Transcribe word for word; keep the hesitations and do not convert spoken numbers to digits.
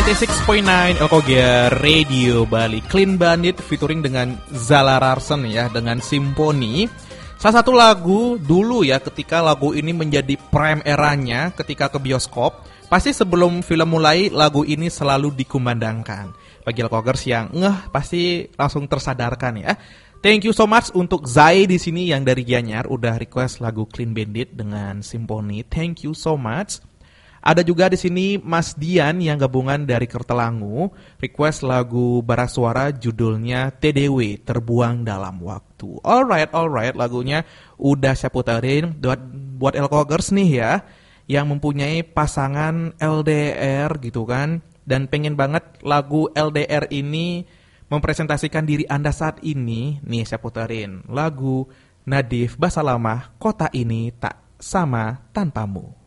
sembilan puluh enam koma sembilan Elkogia Radio Bali. Clean Bandit featuring dengan Zala Larsen ya, dengan Simfoni. Salah satu lagu dulu ya, ketika lagu ini menjadi prime eranya ketika ke bioskop, pasti sebelum film mulai lagu ini selalu dikumandangkan. Bagi Elkogers yang ngeh pasti langsung tersadarkan ya. Thank you so much untuk Zai di sini yang dari Gianyar udah request lagu Clean Bandit dengan Simfoni. Thank you so much. Ada juga di sini Mas Dian yang gabungan dari Kertelangu, request lagu Barak Suara judulnya T D W, Terbuang Dalam Waktu. Alright, alright, lagunya udah saya puterin buat buat Elkogers nih ya, yang mempunyai pasangan L D R gitu kan, dan pengen banget lagu L D R ini mempresentasikan diri Anda saat ini. Nih saya puterin lagu Nadif Basalamah, Kota Ini Tak Sama Tanpamu.